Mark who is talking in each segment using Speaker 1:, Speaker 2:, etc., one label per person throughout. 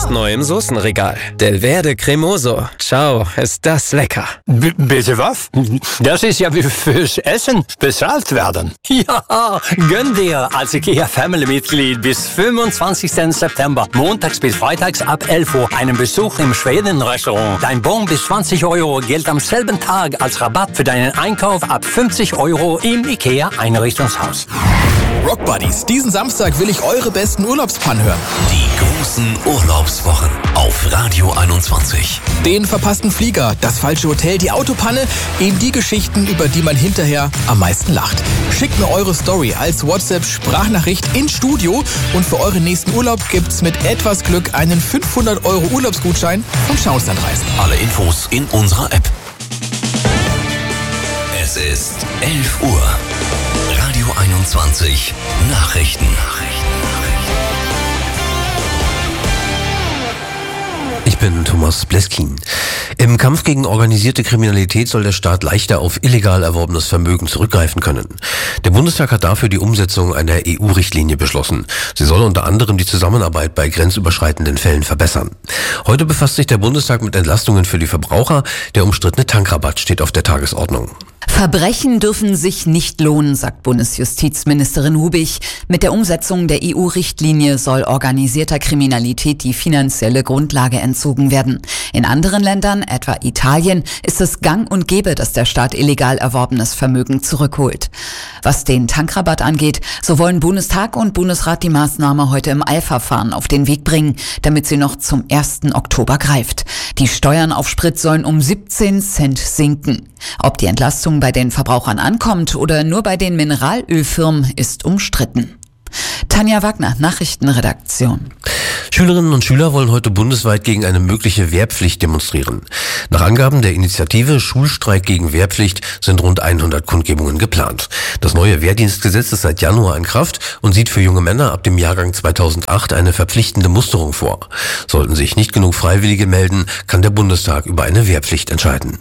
Speaker 1: Jetzt neu im Soßenregal. Del Verde Cremoso. Ciao, ist das lecker.
Speaker 2: Bitte was? Das ist ja wie fürs Essen bezahlt werden. Ja, gönn dir als IKEA Family-Mitglied bis 25. September, montags bis freitags ab 11 Uhr, einen Besuch im Schweden-Restaurant. Dein Bon bis 20 € gilt am selben Tag als Rabatt für deinen Einkauf ab 50 € im IKEA Einrichtungshaus.
Speaker 3: Rock Buddies, diesen Samstag will ich eure besten Urlaubspannen hören.
Speaker 4: Die großen Urlaubswochen auf Radio 21.
Speaker 3: Den verpassten Flieger, das falsche Hotel, die Autopanne, eben die Geschichten, über die man hinterher am meisten lacht. Schickt mir eure Story als WhatsApp-Sprachnachricht ins Studio und für euren nächsten Urlaub gibt's mit etwas Glück einen 500 € Urlaubsgutschein vom Schauenslandreisen.
Speaker 4: Alle Infos in unserer App. Es ist 11 Uhr. Radio 21 Nachrichten.
Speaker 5: Ich bin Thomas Bleskin. Im Kampf gegen organisierte Kriminalität soll der Staat leichter auf illegal erworbenes Vermögen zurückgreifen können. Der Bundestag hat dafür die Umsetzung einer EU-Richtlinie beschlossen. Sie soll unter anderem die Zusammenarbeit bei grenzüberschreitenden Fällen verbessern. Heute befasst sich der Bundestag mit Entlastungen für die Verbraucher. Der umstrittene Tankrabatt steht auf der Tagesordnung.
Speaker 6: Verbrechen dürfen sich nicht lohnen, sagt Bundesjustizministerin Hubig. Mit der Umsetzung der EU-Richtlinie soll organisierter Kriminalität die finanzielle Grundlage entzogen werden. In anderen Ländern, etwa Italien, ist es gang und gäbe, dass der Staat illegal erworbenes Vermögen zurückholt. Was den Tankrabatt angeht, so wollen Bundestag und Bundesrat die Maßnahme heute im Eilverfahren auf den Weg bringen, damit sie noch zum 1. Oktober greift. Die Steuern auf Sprit sollen um 17 Cent sinken. Ob die Entlastung bei den Verbrauchern ankommt oder nur bei den Mineralölfirmen, ist umstritten. Tanja Wagner, Nachrichtenredaktion.
Speaker 5: Schülerinnen und Schüler wollen heute bundesweit gegen eine mögliche Wehrpflicht demonstrieren. Nach Angaben der Initiative Schulstreik gegen Wehrpflicht sind rund 100 Kundgebungen geplant. Das neue Wehrdienstgesetz ist seit Januar in Kraft und sieht für junge Männer ab dem Jahrgang 2008 eine verpflichtende Musterung vor. Sollten sich nicht genug Freiwillige melden, kann der Bundestag über eine Wehrpflicht entscheiden.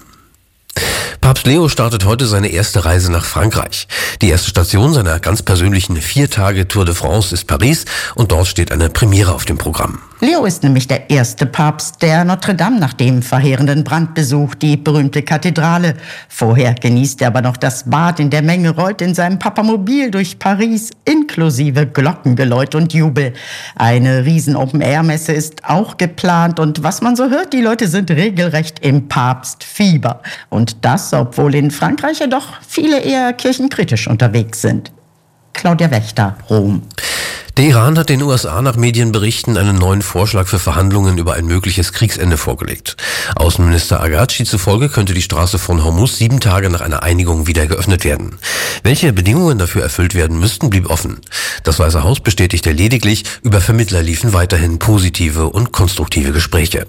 Speaker 5: Papst Leo startet heute seine erste Reise nach Frankreich. Die erste Station seiner ganz persönlichen 4-Tage Tour de France ist Paris und dort steht eine Premiere auf dem Programm.
Speaker 7: Leo ist nämlich der erste Papst, der Notre Dame nach dem verheerenden Brand besucht, die berühmte Kathedrale. Vorher genießt er aber noch das Bad in der Menge, rollt in seinem Papamobil durch Paris, inklusive Glockengeläut und Jubel. Eine riesen Open-Air-Messe ist auch geplant und was man so hört, die Leute sind regelrecht im Papstfieber. Und das, obwohl in Frankreich ja doch viele eher kirchenkritisch unterwegs sind. Claudia Wächter, Rom.
Speaker 5: Der Iran hat den USA nach Medienberichten einen neuen Vorschlag für Verhandlungen über ein mögliches Kriegsende vorgelegt. Außenminister Agaci zufolge könnte die Straße von Hormuz 7 Tage nach einer Einigung wieder geöffnet werden. Welche Bedingungen dafür erfüllt werden müssten, blieb offen. Das Weiße Haus bestätigte lediglich, über Vermittler liefen weiterhin positive und konstruktive Gespräche.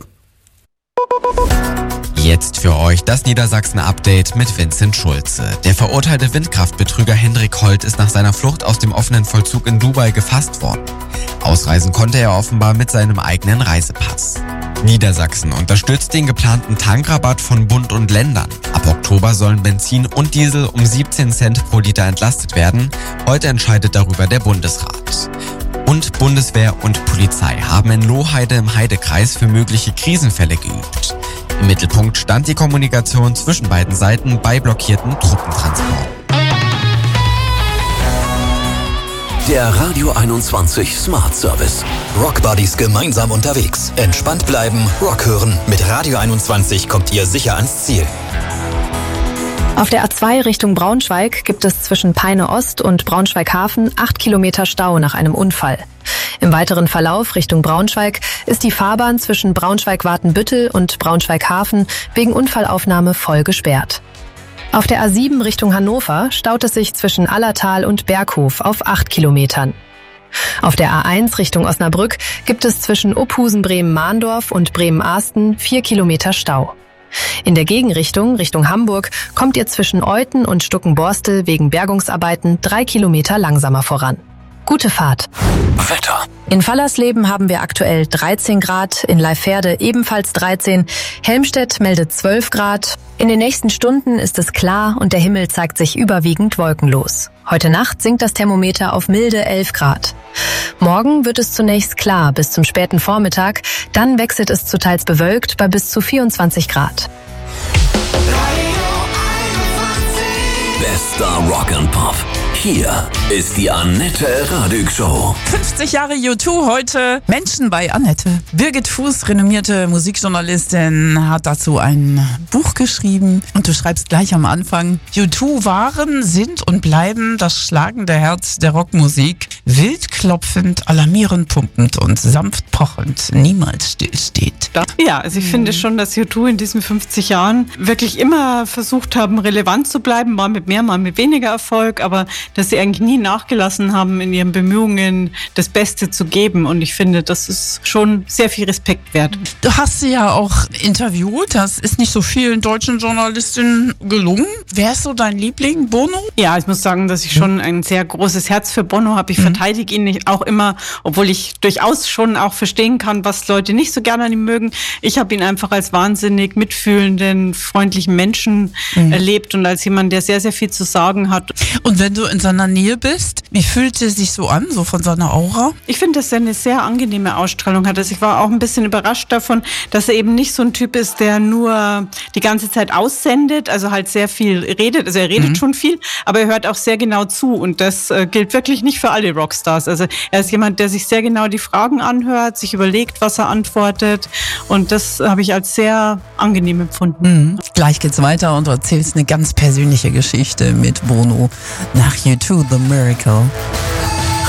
Speaker 8: Jetzt für euch das Niedersachsen-Update mit Vincent Schulze. Der verurteilte Windkraftbetrüger Hendrik Holt ist nach seiner Flucht aus dem offenen Vollzug in Dubai gefasst worden. Ausreisen konnte er offenbar mit seinem eigenen Reisepass. Niedersachsen unterstützt den geplanten Tankrabatt von Bund und Ländern. Ab Oktober sollen Benzin und Diesel um 17 Cent pro Liter entlastet werden. Heute entscheidet darüber der Bundesrat. Und Bundeswehr und Polizei haben in Lohheide im Heidekreis für mögliche Krisenfälle geübt. Im Mittelpunkt stand die Kommunikation zwischen beiden Seiten bei blockierten Truppentransporten.
Speaker 4: Der Radio 21 Smart Service.
Speaker 3: Rock Buddies gemeinsam unterwegs. Entspannt bleiben, Rock hören. Mit Radio 21 kommt ihr sicher ans Ziel.
Speaker 9: Auf der A2 Richtung Braunschweig gibt es zwischen Peine Ost und Braunschweig-Hafen 8 Kilometer Stau nach einem Unfall. Im weiteren Verlauf Richtung Braunschweig ist die Fahrbahn zwischen Braunschweig-Watenbüttel und Braunschweig-Hafen wegen Unfallaufnahme voll gesperrt. Auf der A7 Richtung Hannover staut es sich zwischen Allertal und Berghof auf 8 Kilometern. Auf der A1 Richtung Osnabrück gibt es zwischen Uphusen-Bremen-Mahndorf und Bremen-Ahsten 4 Kilometer Stau. In der Gegenrichtung, Richtung Hamburg, kommt ihr zwischen Euthen und Stuckenborstel wegen Bergungsarbeiten 3 Kilometer langsamer voran. Gute Fahrt.
Speaker 4: Wetter.
Speaker 9: In Fallersleben haben wir aktuell 13 Grad, in Leiferde ebenfalls 13, Helmstedt meldet 12 Grad. In den nächsten Stunden ist es klar und der Himmel zeigt sich überwiegend wolkenlos. Heute Nacht sinkt das Thermometer auf milde 11 Grad. Morgen wird es zunächst klar bis zum späten Vormittag, dann wechselt es zu teils bewölkt bei bis zu 24 Grad.
Speaker 4: Bester Rock and Pop. Hier ist die Annette Radig Show.
Speaker 10: 50 Jahre U2 heute. Menschen bei Annette. Birgit Fuß, renommierte Musikjournalistin, hat dazu ein Buch geschrieben. Und du schreibst gleich am Anfang: U2 waren, sind und bleiben das schlagende Herz der Rockmusik. Wild klopfend, alarmierend pumpend und sanft pochend, niemals stillsteht.
Speaker 11: Ja, also ich finde schon, dass U2 in diesen 50 Jahren wirklich immer versucht haben, relevant zu bleiben. Mal mit mehr, mal mit weniger Erfolg, aber dass sie eigentlich nie nachgelassen haben in ihren Bemühungen, das Beste zu geben. Und ich finde, das ist schon sehr viel Respekt wert.
Speaker 10: Du hast sie ja auch interviewt. Das ist nicht so vielen deutschen Journalistinnen gelungen. Wer ist so dein Liebling? Bono?
Speaker 11: Ja, ich muss sagen, dass ich schon ein sehr großes Herz für Bono habe. Ich verteidige ihn auch immer, obwohl ich durchaus schon auch verstehen kann, was Leute nicht so gerne an ihm mögen. Ich habe ihn einfach als wahnsinnig mitfühlenden, freundlichen Menschen erlebt und als jemand, der sehr, sehr viel zu sagen hat.
Speaker 10: Und wenn du in seiner Nähe bist, wie fühlt er sich so an, so von seiner Aura?
Speaker 11: Ich finde, dass er eine sehr angenehme Ausstrahlung hat. Also ich war auch ein bisschen überrascht davon, dass er eben nicht so ein Typ ist, der nur die ganze Zeit aussendet, also halt sehr viel redet. Also er redet schon viel, aber er hört auch sehr genau zu und das gilt wirklich nicht für alle Rockstars. Also er ist jemand, der sich sehr genau die Fragen anhört, sich überlegt, was er antwortet und das habe ich als sehr angenehm empfunden.
Speaker 10: Gleich geht's weiter und du erzählst eine ganz persönliche Geschichte mit Bono nach U2, The Miracle.